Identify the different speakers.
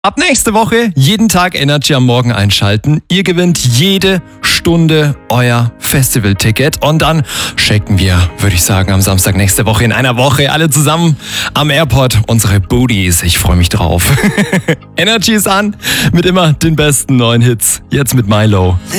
Speaker 1: Ab nächste Woche jeden Tag Energy am Morgen einschalten. Ihr gewinnt jede Stunde euer Festivalticket und dann checken wir, würde ich sagen, am Samstag nächste Woche in einer Woche alle zusammen am Airport unsere Booties. Ich freue mich drauf. Energy ist an mit immer den besten neuen Hits. Jetzt mit Milo.